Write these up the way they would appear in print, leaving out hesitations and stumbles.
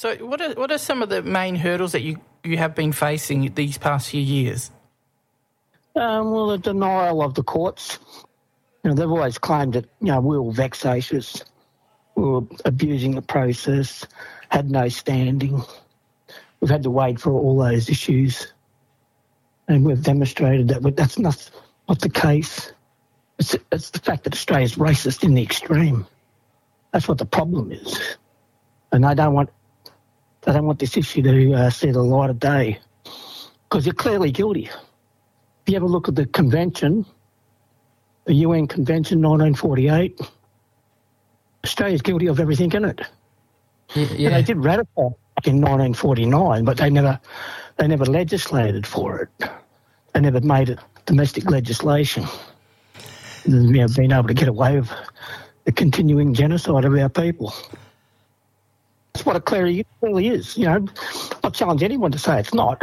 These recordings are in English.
So what are some of the main hurdles that you have been facing these past few years? Well, the denial of the courts. They've always claimed that, we were vexatious, we were abusing the process, had no standing. We've had to wait for all those issues, and we've demonstrated that that's not the case. It's the fact that Australia's racist in the extreme. That's what the problem is, and they don't want this issue to see the light of day, because you're clearly guilty. If you ever look at the convention, the UN Convention 1948, Australia's guilty of everything in it. Yeah. They did ratify back in 1949, but they never legislated for it. They never made it domestic legislation. And, being able to get away with the continuing genocide of our people. That's what it clearly is. I challenge anyone to say it's not.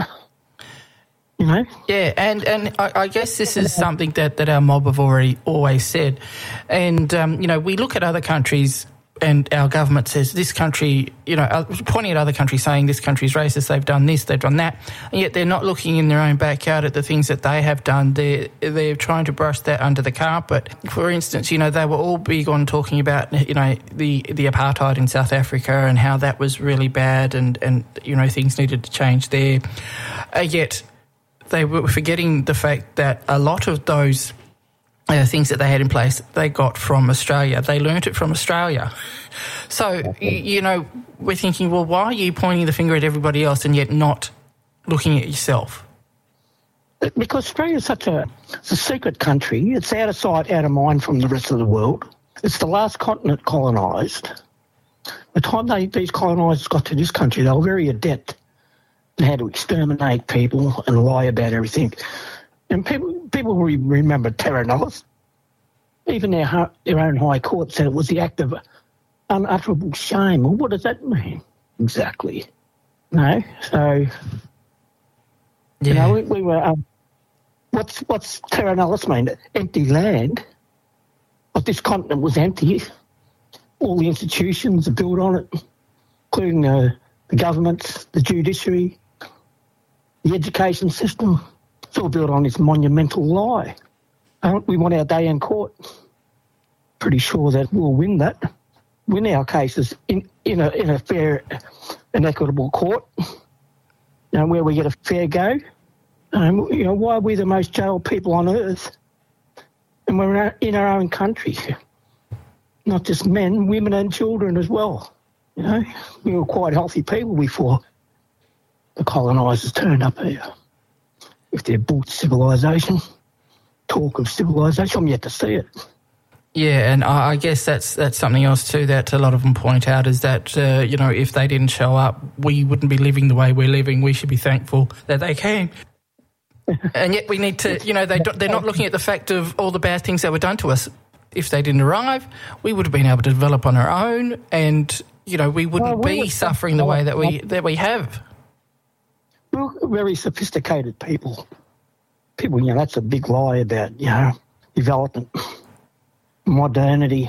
Yeah, and I guess this is something that our mob have always said. And, we look at other countries and our government says this country, pointing at other countries saying this country's racist, they've done this, they've done that, and yet they're not looking in their own backyard at the things that they have done. They're trying to brush that under the carpet. For instance, they were all big on talking about, the apartheid in South Africa and how that was really bad and things needed to change there. Yet they were forgetting the fact that a lot of those things that they had in place, they got from Australia. They learnt it from Australia. So, we're thinking, well, why are you pointing the finger at everybody else and yet not looking at yourself? Because Australia is such a secret country. It's out of sight, out of mind from the rest of the world. It's the last continent colonised. The time these colonisers got to this country, they were very adept in how to exterminate people and lie about everything. And people remember Terra Nullius. Even their own High Court said it was the act of unutterable shame. Well, what does that mean exactly? No, so yeah. We were. What's Terra Nullius mean? Empty land. But this continent was empty. All the institutions are built on it, including the governments, the judiciary, the education system. It's all built on this monumental lie. We want our day in court. Pretty sure that we'll win our cases in a fair and equitable court, where we get a fair go. Why are we the most jailed people on earth? And we're in our own country. Not just men, women and children as well. We were quite healthy people before the colonisers turned up here. If they're built civilisation, talk of civilisation, I'm yet to see it. Yeah, and I guess that's something else too that a lot of them point out is that, if they didn't show up, we wouldn't be living the way we're living. We should be thankful that they came. And yet we need to, they're not looking at the fact of all the bad things that were done to us. If they didn't arrive, we would have been able to develop on our own and, we wouldn't be suffering the way that we have. We're very sophisticated people. That's a big lie about, development, modernity,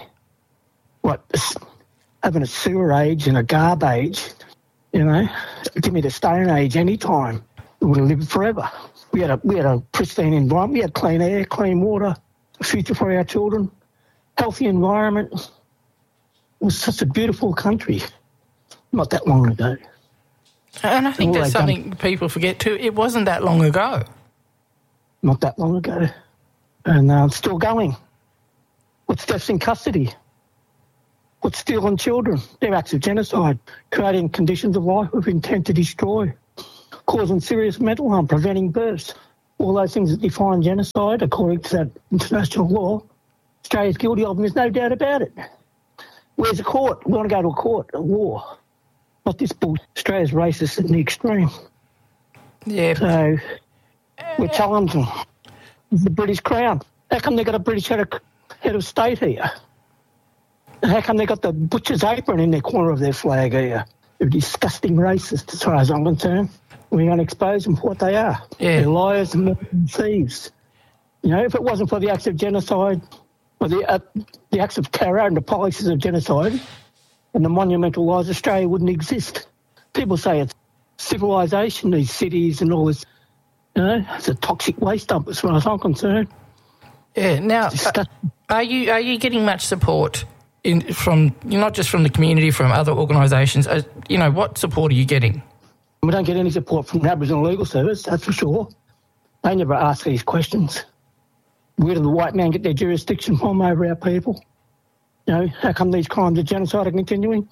having a sewer age and a garb age, give me the Stone Age any time. We would have lived forever. We had a pristine environment. We had clean air, clean water, a future for our children, healthy environment. It was such a beautiful country not that long ago. And I think that's something people forget too. It wasn't that long ago. Not that long ago. And it's still going. What's deaths in custody? What's stealing children? They're acts of genocide, creating conditions of life with intent to destroy, causing serious mental harm, preventing births. All those things that define genocide, according to that international law, Australia's guilty of them, there's no doubt about it. Where's the court? We want to go to a court, a war. Not this bullshit. Australia's racist in the extreme. Yeah. So we're challenging the British Crown. How come they got a British head of state here? How come they got the butcher's apron in their corner of their flag here? They're disgusting racists, as far as I'm concerned. We're going to expose them for what they are. Yeah. They're liars and thieves. If it wasn't for the acts of genocide, or the acts of terror and the policies of genocide, and the monumental lies, Australia wouldn't exist. people say it's civilisation, these cities and all this. It's a toxic waste dump as far as I'm concerned. Yeah. Now, are you getting much support from not just from the community, from other organisations? What support are you getting? We don't get any support from the Aboriginal Legal Service, that's for sure. They never ask these questions. Where did the white man get their jurisdiction from over our people? How come these crimes of genocide are continuing?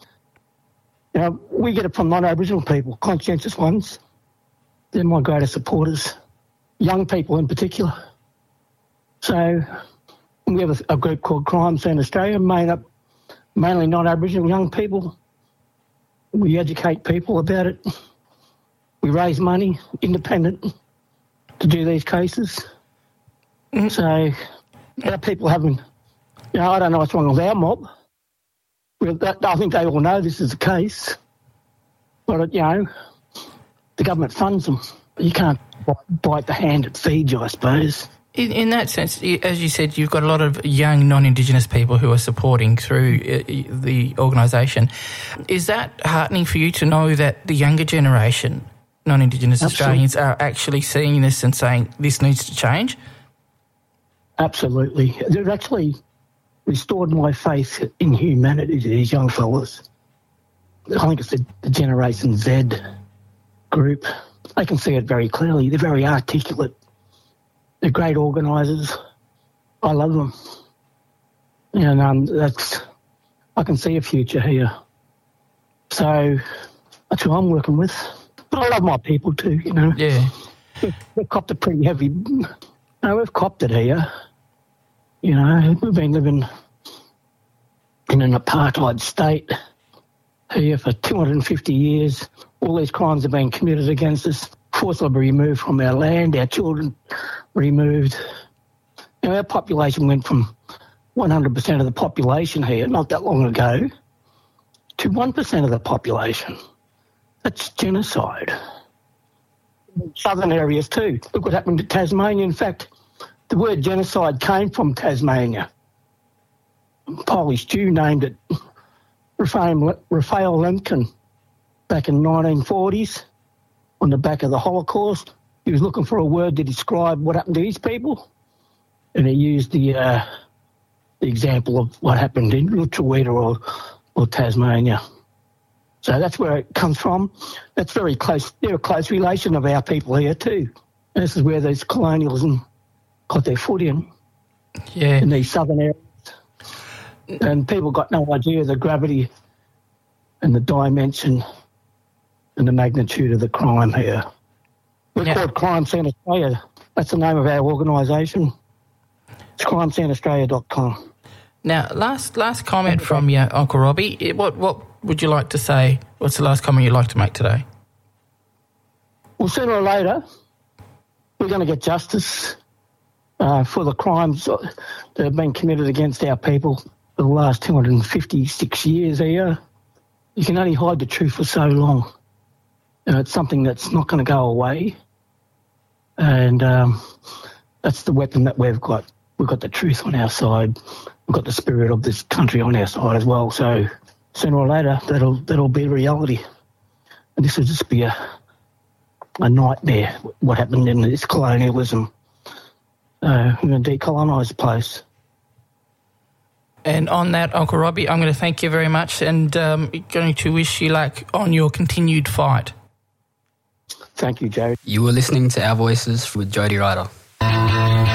We get it from non-Aboriginal people, conscientious ones. They're my greatest supporters, young people in particular. So we have a group called Crime Scene Australia, made up mainly non-Aboriginal young people. We educate people about it. We raise money, independent, to do these cases. So our people haven't, I don't know what's wrong with our mob. I think they all know this is the case. But, the government funds them. You can't bite the hand that feeds you, I suppose. In that sense, as you said, you've got a lot of young non-Indigenous people who are supporting through the organisation. Is that heartening for you to know that the younger generation, non-Indigenous Australians, are actually seeing this and saying this needs to change? Absolutely. They've actually restored my faith in humanity to these young fellas. I think it's the Generation Z group. I can see it very clearly. They're very articulate. They're great organisers. I love them. And I can see a future here. So that's who I'm working with. But I love my people too, Yeah. We've copped it pretty heavy. We've copped it here. We've been living in an apartheid state here for 250 years. All these crimes have been committed against us, forcibly removed from our land, our children removed. Our population went from 100% of the population here not that long ago to 1% of the population. That's genocide. Southern areas too. Look what happened to Tasmania. In fact, the word genocide came from Tasmania. Polish Jew named it Raphael Lemkin back in the 1940s on the back of the Holocaust. He was looking for a word to describe what happened to his people, and he used the example of what happened in Lutruwita or Tasmania. So that's where it comes from. That's very close. They're a close relation of our people here too. And this is where these colonialism got their foot in these southern areas. And people got no idea of the gravity and the dimension and the magnitude of the crime here. We're called Crime Scene Australia. That's the name of our organisation. It's crimesceneaustralia.com. Now, last comment from you, Uncle Robbie. What would you like to say? What's the last comment you'd like to make today? Well, sooner or later, we're going to get justice for the crimes that have been committed against our people for the last 256 years here. You can only hide the truth for so long. It's something that's not going to go away. And that's the weapon that we've got. We've got the truth on our side. We've got the spirit of this country on our side as well. So sooner or later, that'll be reality. And this will just be a nightmare, what happened in this colonialism. We're going to decolonise the place. And on that, Uncle Robbie, I'm going to thank you very much and going to wish you luck on your continued fight. Thank you, Joe. You were listening to Our Voices with Jody Ryder.